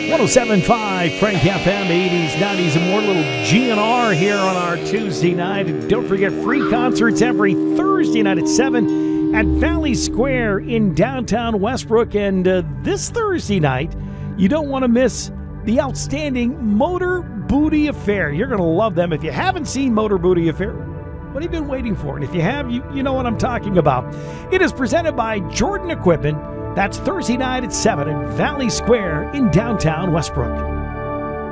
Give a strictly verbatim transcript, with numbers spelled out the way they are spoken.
one oh seven point five Frank F M, eighties, nineties, and more. Little G N R here on our Tuesday night. And don't forget, free concerts every Thursday night at seven at Valley Square in downtown Westbrook. And uh, this Thursday night, you don't want to miss the outstanding Motor Booty Affair. You're going to love them. If you haven't seen Motor Booty Affair, what have you been waiting for? And if you have, you, you know what I'm talking about. It is presented by Jordan Equipment. That's Thursday night at seven at Valley Square in downtown Westbrook.